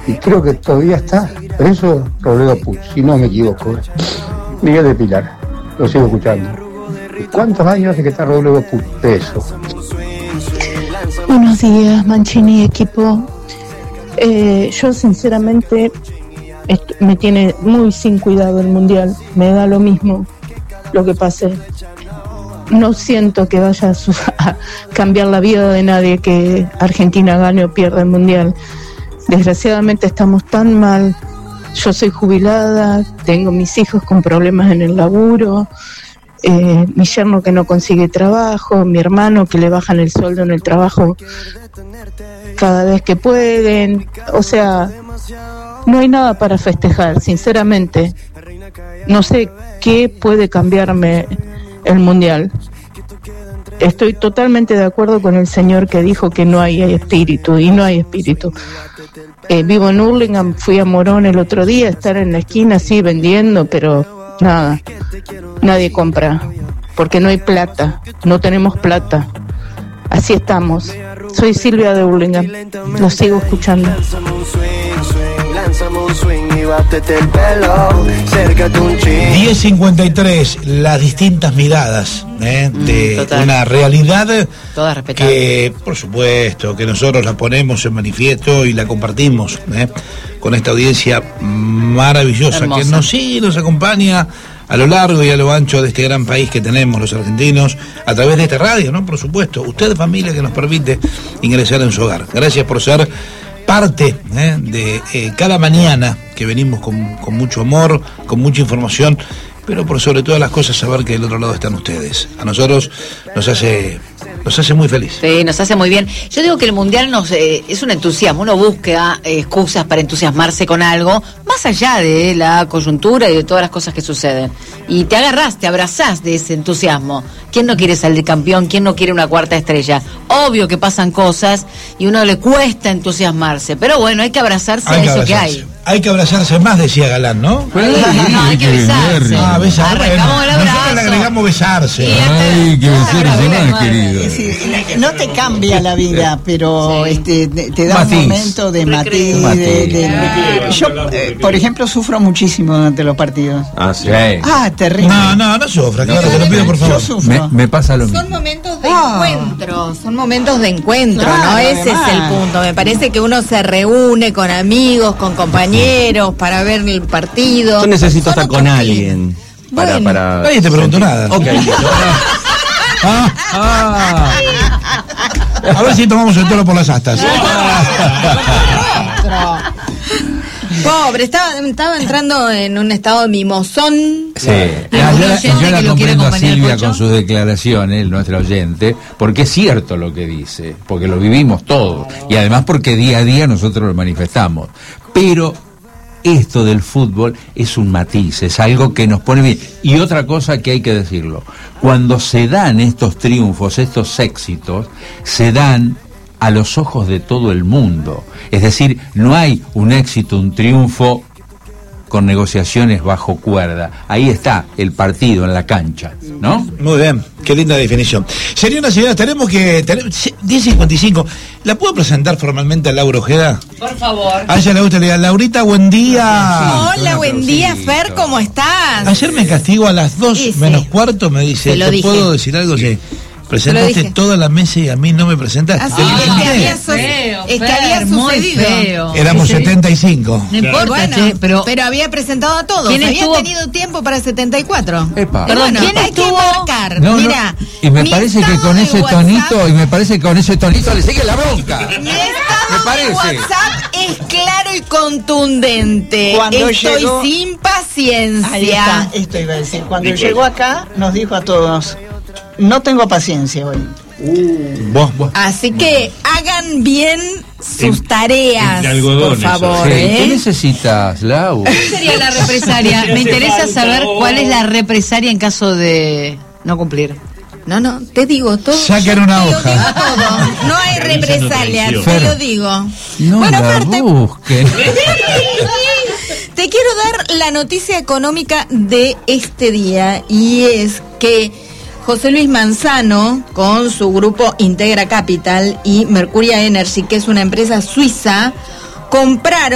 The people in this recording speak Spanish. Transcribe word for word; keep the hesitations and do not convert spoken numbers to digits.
y creo que todavía está preso Robledo Puch, si no me equivoco. Miguel de Pilar, lo sigo escuchando. ¿Cuántos años hace que está Robledo Puch preso? Buenos días, Mancini, equipo. Eh, yo sinceramente est- me tiene muy sin cuidado el Mundial. Me da lo mismo lo que pase. No siento que vaya a, su- a cambiar la vida de nadie que Argentina gane o pierda el Mundial. Desgraciadamente estamos tan mal. Yo soy jubilada, tengo mis hijos con problemas en el laburo, eh, mi yerno que no consigue trabajo, mi hermano que le bajan el sueldo en el trabajo cada vez que pueden. O sea, no hay nada para festejar, sinceramente. No sé qué puede cambiarme el Mundial. Estoy totalmente de acuerdo con el señor que dijo que no hay espíritu, y no hay espíritu. Eh, vivo en Hurlingham, fui a Morón el otro día, estar en la esquina así vendiendo, pero nada, nadie compra, porque no hay plata, no tenemos plata. Así estamos. Soy Silvia de Hurlingham, lo sigo escuchando. diez cincuenta y tres, las distintas miradas ¿eh? de mm, una realidad todas respetables, que por supuesto que nosotros la ponemos en manifiesto y la compartimos ¿eh? con esta audiencia maravillosa hermosa, que nos sigue, nos acompaña a lo largo y a lo ancho de este gran país que tenemos los argentinos, a través de esta radio, ¿no? Por supuesto, usted, familia, que nos permite ingresar en su hogar. Gracias por ser parte ¿eh? de eh, cada mañana que venimos con, con mucho amor, con mucha información, pero por sobre todas las cosas saber que del otro lado están ustedes. A nosotros nos hace nos hace muy feliz. Sí, nos hace muy bien. Yo digo que el Mundial nos eh, es un entusiasmo, uno busca eh, excusas para entusiasmarse con algo, más allá de la coyuntura y de todas las cosas que suceden. Y te agarrás, te abrazás de ese entusiasmo. ¿Quién no quiere salir campeón? ¿Quién no quiere una cuarta estrella? Obvio que pasan cosas y a uno le cuesta entusiasmarse, pero bueno, hay que abrazarse Hay a que eso abrazarse. que hay. Hay que abrazarse más, decía Galán, ¿no? No, hay que besarse. Ah, besar. Arrancamos el abrazo. Nosotros le agregamos besarse. Ay, que besarse más, Es querido. decir, no te cambia la vida, pero Sí. este te, te da Matiz. un momento de matiz. Matiz. de- de- yo, eh, por ejemplo, sufro muchísimo durante los partidos. Ah, sí. Ah, terrible. No, no, no sufra, claro, te lo pido por Yo favor. sufro. Me, me pasa lo Son mismo. momentos de Ah. encuentro, son momentos de encuentro, Claro, ¿no? Ese además. es el punto. Me parece que uno se reúne con amigos, con compañeros para ver el partido. Yo necesito Son estar con otros alguien para, Bueno. para... Nadie te preguntó nada. Ok. Ah, Ah, a ver si tomamos el toro por las astas. Pobre, estaba, estaba entrando en un estado de mimosón. sí. Ah, yo la, yo la comprendo a Silvia con sus declaraciones, nuestra oyente, porque es cierto lo que dice, porque lo vivimos todos, y además porque día a día nosotros lo manifestamos. Pero esto del fútbol es un matiz, es algo que nos pone bien. Y otra cosa que hay que decirlo, cuando se dan estos triunfos, estos éxitos, se dan a los ojos de todo el mundo. Es decir, no hay un éxito, un triunfo con negociaciones bajo cuerda. Ahí está el partido en la cancha, ¿no? Muy bien, qué linda definición. Señoras y señores, tenemos que... tenemos- diez cincuenta y cinco. ¿La puedo presentar formalmente a Laura Ojeda? Por favor. A ella le gusta, le diga, Laurita, buen día. Hola, buen día, Fer, ¿cómo estás? Ayer me castigo a las dos Sí, sí. menos cuarto, me dice, Te lo ¿te dije. puedo decir algo? Sí. Te Presentaste lo dije. toda la mesa y a mí no me presentaste. Así ¿Te es que presenté? había, su- Feo, es que Fer, había muy sucedido. feo. Éramos setenta y cinco. No importa, Bueno, che, pero... pero había presentado a todos. ¿Quién Había estuvo? tenido tiempo para setenta y cuatro. Epa. Perdón, Bueno, ¿quién hay estuvo? que marcar. No, no, Mira, y me mi parece que estado con de ese WhatsApp- tonito, y me parece que con ese tonito le sigue la bronca. Mi Me estado parece. de WhatsApp es claro y contundente. Cuando Estoy llegó- sin paciencia. Ahí está, esto iba a decir. Cuando llegó acá, nos dijo a todos: no tengo paciencia hoy. Vos, vos. Así que hagan bien sus tareas, de algodón por eso. favor. Sí, ¿qué ¿eh? necesitas, Lau? ¿Cuál sería la represalia? Me interesa saber cuál es la represalia en caso de no cumplir. No, no, te digo todo. Saquen yo una te lo hoja. digo todo. No hay represalia, te Fer. lo digo. No bueno, la Fer, te- busques. Te quiero dar la noticia económica de este día, y es que José Luis Manzano, con su grupo Integra Capital y Mercuria Energy, que es una empresa suiza, compraron